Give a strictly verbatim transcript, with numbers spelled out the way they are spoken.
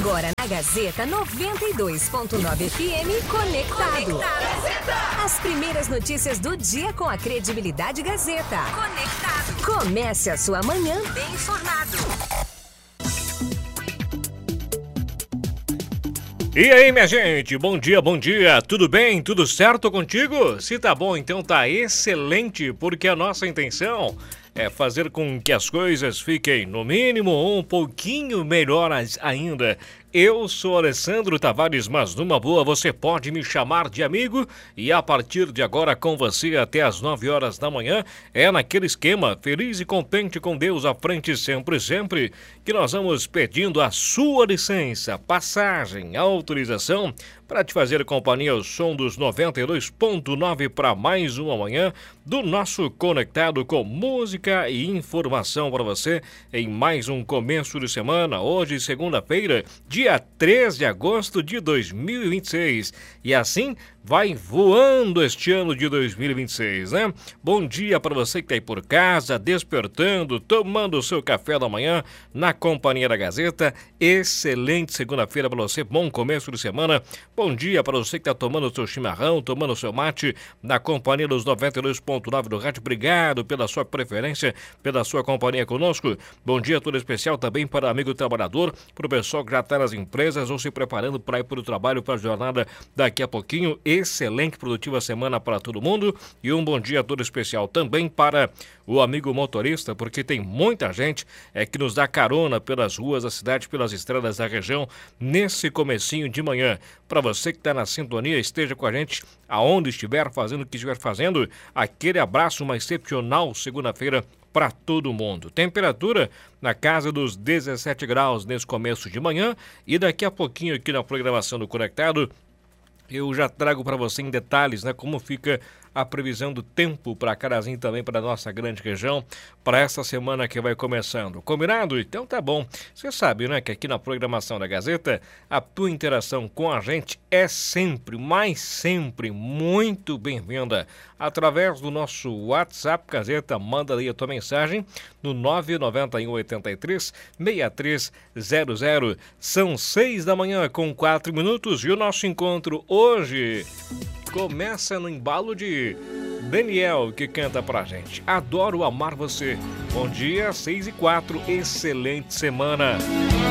Agora na Gazeta noventa e dois ponto nove F M Conectado. Conectado. As primeiras notícias do dia com a credibilidade Gazeta. Conectado. Comece a sua manhã bem informado. E aí, minha gente, bom dia, bom dia, tudo bem? Tudo certo contigo? Se tá bom, então tá excelente, porque a nossa intenção é fazer com que as coisas fiquem, no mínimo, um pouquinho melhores ainda. Eu sou Alessandro Tavares, mas numa boa você pode me chamar de amigo e a partir de agora com você até as nove horas da manhã é naquele esquema, feliz e contente com Deus à frente sempre, sempre, que nós vamos pedindo a sua licença, passagem, autorização para te fazer companhia ao som dos noventa e dois ponto nove para mais uma manhã do nosso Conectado com música e informação para você em mais um começo de semana, hoje segunda-feira, dia três de agosto de dois mil e vinte e seis. E assim vai voando este ano de dois mil e vinte e seis, né? Bom dia para você que está aí por casa, despertando, tomando o seu café da manhã na companhia da Gazeta. Excelente segunda-feira para você, bom começo de semana. Bom dia para você que está tomando o seu chimarrão, tomando o seu mate na companhia dos noventa e dois ponto nove do rádio. Obrigado pela sua preferência, pela sua companhia conosco. Bom dia todo especial também para o amigo trabalhador, para o pessoal que já está nas empresas ou se preparando para ir para o trabalho, para a jornada daqui a pouquinho. Excelente, produtiva semana para todo mundo e um bom dia todo especial também para o amigo motorista, porque tem muita gente é, que nos dá carona pelas ruas da cidade, pelas estradas da região, nesse comecinho de manhã. Para você que está na sintonia, esteja com a gente aonde estiver, fazendo o que estiver fazendo, aquele abraço, uma excepcional segunda-feira para todo mundo. Temperatura na casa dos dezessete graus nesse começo de manhã e daqui a pouquinho aqui na programação do Conectado eu já trago para você em detalhes, né, como fica a previsão do tempo para Carazinho também, para a nossa grande região, para essa semana que vai começando. Combinado? Então tá bom. Você sabe, né, que aqui na programação da Gazeta, a tua interação com a gente é sempre, mas sempre muito bem-vinda. Através do nosso WhatsApp, Gazeta, manda aí a tua mensagem no nove nove um oito três seis três zero zero. São seis da manhã com quatro minutos e o nosso encontro hoje começa no embalo de Daniel, que canta pra gente. Adoro amar você. Bom dia, seis e quatro. Excelente semana.